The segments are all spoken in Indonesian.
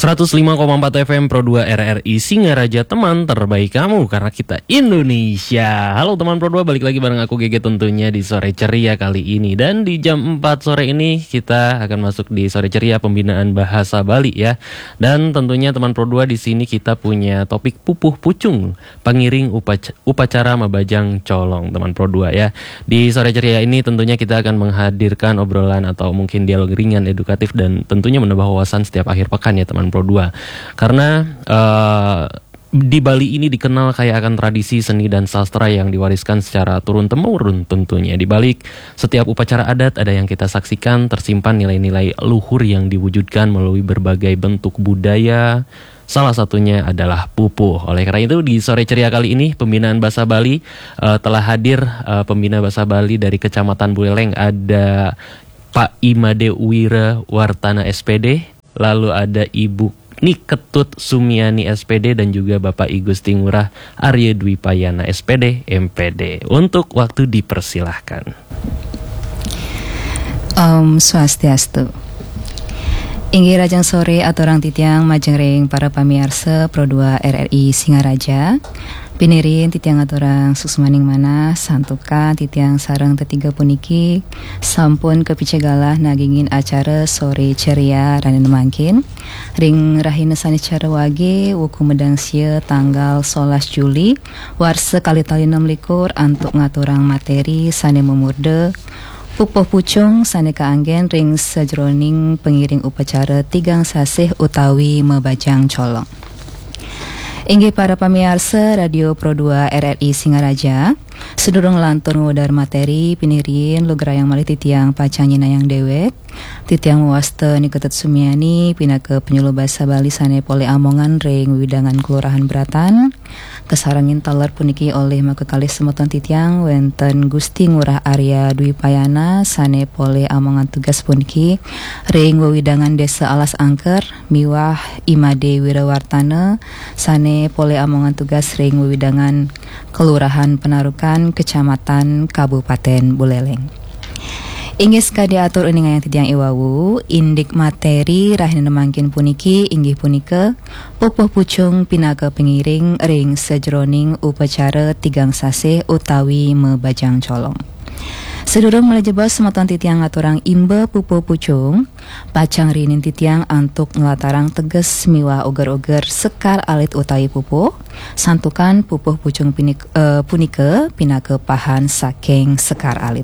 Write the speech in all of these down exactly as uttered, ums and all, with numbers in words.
seratus lima koma empat F M Pro dua R R I Singaraja, teman terbaik kamu karena kita Indonesia. Halo teman Pro dua, balik lagi bareng aku Gege tentunya di Sore Ceria kali ini. Dan di jam empat sore ini kita akan masuk di Sore Ceria pembinaan bahasa Bali ya. Dan tentunya teman Pro dua, di sini kita punya topik pupuh pucung, pengiring upac- upacara Mabajang Colong teman Pro dua ya. Di Sore Ceria ini tentunya kita akan menghadirkan obrolan atau mungkin dialog ringan, edukatif, dan tentunya menambah wawasan setiap akhir pekan ya teman Pro dua. Karena uh, di Bali ini dikenal kaya akan tradisi seni dan sastra yang diwariskan secara turun-temurun tentunya. Di balik setiap upacara adat ada yang kita saksikan tersimpan nilai-nilai luhur yang diwujudkan melalui berbagai bentuk budaya. Salah satunya adalah pupuh. Oleh karena itu di Sore Ceria kali ini pembinaan bahasa Bali uh, telah hadir uh, pembina bahasa Bali dari Kecamatan Buleleng. Ada Pak Imade Wira Wartana S P D. Lalu ada Ibu Niketut Sumiani S P D dan juga Bapak I Gusti Ngurah Arya Dwi Payana S P D M P D. Untuk waktu dipersilahkan. Om Swastiastu. Inggih rajang sore aturang titiang majeng para pamiarsa Pro dua R R I Singaraja. Pinirin titiang aturang suksmaning mana santukan titiang sareng tetiga puniki sampun kepicagalah nagingin acara Sore Ceria ranen mangkin ring rahina sanicara wage wuku medang sia tanggal sebelas Juli warse kali tali enam likur antuk ngaturang materi sane memurde pupuh pucung sane kaanggen ring sajroning pengiring upacara tigang sasih utawi Mabajang Colong. Inggih para pamiarsa Radio Pro dua R R I Singaraja, sedurung lantur ngudar materi pinirin lugrayang malih titiang pacanyina yang dewek, titiang wasta Niketut Sumiani pinake penyuluh bahasa Bali sane pole amongan ring widangan kelurahan Beratan, kesarangin taler puniki oleh makekali semeton titiang wenten Gusti Ngurah Arya Dwi Payana sane pole amongan tugas puniki ring widangan Desa Alas Angker miwah Imade Wirawartana sane pole amongan tugas ring widangan Kelurahan Penarukan Kecamatan Kabupaten Buleleng. Inggih sekadi atur uning yang titiang iwawu indik materi rahina mangkin puniki inggih punika pupuh pucung pinaka pengiring ring sejroning upacara tigang sasih utawi Mabajang Colong. Sedurung mulai jebas semeton titiang aturang imba pupuh pucung pacang rinin titiang antuk ngelatarang teges miwah uger-uger sekar alit utawi pupuh santukan pupuh pucung pinik, uh, punike pinake pahan saking sekar alit.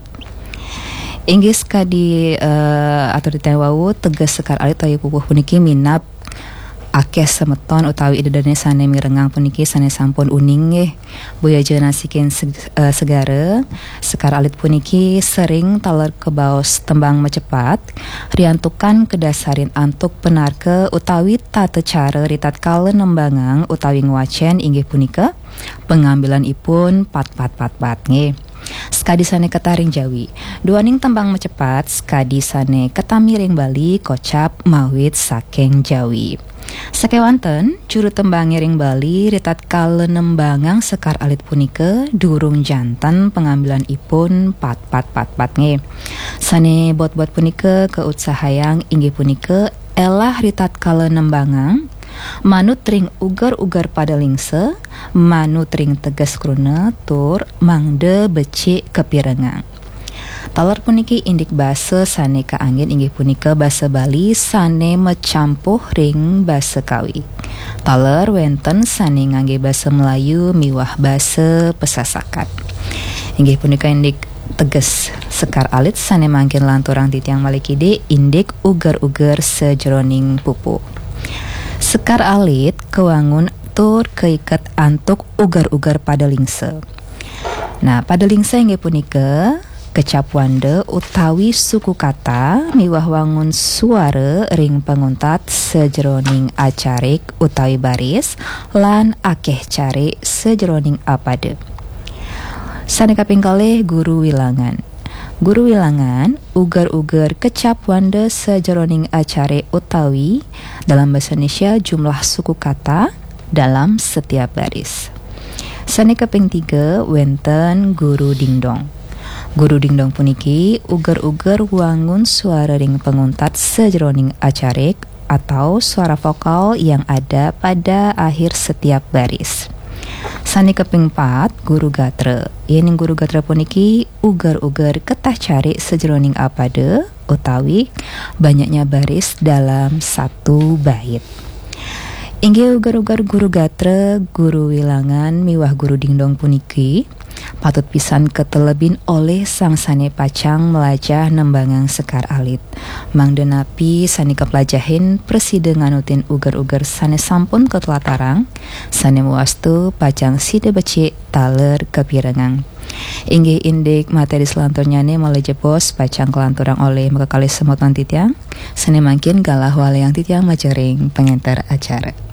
Inggih sekadi uh, atur titiang wawu teges sekar alit utawi pupuh puniki minap akeh semeton utawi idedane sane mirengang puniki sane sampun uning nggih boyaja nasikin seg- uh, segara sekar alit puniki sering taler kebaos tembang mecepat riantukan kedasarin antuk penarke utawi tata cara ritat kala nembangang utawi ngwacen inggih punika pengambilan ipun pat pat pat pat nggih. Skadi sane ketaring Jawi duaning tembang mecepat skadi sane ketamiring Bali kocap mawit saking Jawi. Sakewanten juru tembang ring Bali ritat kala nembangang sekar alit punika durung jantan pengambilan ipun pat pat pat pat nge. Sane bot-bot punika keutsahayang inggih punika elah ritat kala nembangang manut ring ugar-ugar pada lingse manut ring tegas kruna tur mangde becik kepirengang. Taler puniki indik basa sane kaanggen inggih punika basa Bali sane mecampuh ring basa Kawi. Taler wenten sane ngangge basa Melayu miwah basa Pesasakat. Inggih punika indik teges sekar alit sane mangkin lanturang titiang malikide indik uger-uger sejroning pupu. Sekar alit kewangun tur keiket antuk ugar-ugar pada lingse. Nah, pada lingse inggih punika kecap wande utawi suku kata miwah wangun suara ring penguntat sejroning acarik utawi baris lan akeh cari sejroning apade. Sane kaping kalih guru wilangan. Guru wilangan ugar-ugar kecap wande sejroning acare utawi dalam bahasa Indonesia jumlah suku kata dalam setiap baris. Sane kaping tiga wenten guru dingdong. Guru dingdong puniki uger-uger wangun suara ring penguntat sejroning acarik atau suara vokal yang ada pada akhir setiap baris. Sani keping empat guru gatra. Yening guru gatra puniki ugar-ugar ketah cari sejroning apade utawi banyaknya baris dalam satu bait. Inggih ugar-ugar guru gatra, guru wilangan miwah guru dingdong puniki patut pisan ketelebin oleh sang sane pacang melajah nembangang sekar alit. Mangdenapi sani kepelajahin preside nganutin ugar-ugar sane sampun ketelatarang, sane muastu pacang side becik taler kepirengang. Inggih indik materi selanturnyane mulai jebos pacang kelanturang oleh mekekali semotan titiang, sane mangkin galah wale yang titiang majering pengenter acara.